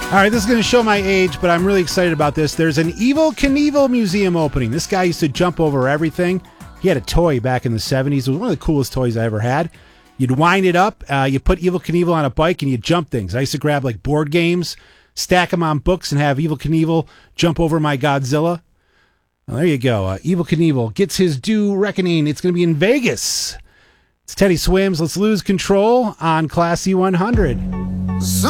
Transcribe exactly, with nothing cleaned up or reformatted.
All right, this is going to show my age, but I'm really excited about this. There's an Evel Knievel museum opening. This guy used to jump over everything. He had a toy back in the seventies. It was one of the coolest toys I ever had. You'd wind it up, uh, you put Evel Knievel on a bike, and you jump things. I used to grab like board games, stack them on books, and have Evel Knievel jump over my Godzilla. Well, there you go. Uh, Evel Knievel gets his due reckoning. It's going to be in Vegas. It's Teddy Swims. Let's lose control on Classy one hundred.